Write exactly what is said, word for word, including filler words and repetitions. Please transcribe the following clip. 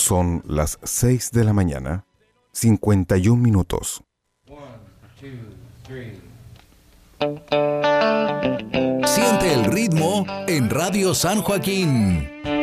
Son las seis de la mañana, cincuenta y un minutos. Siente el ritmo en Radio San Joaquín.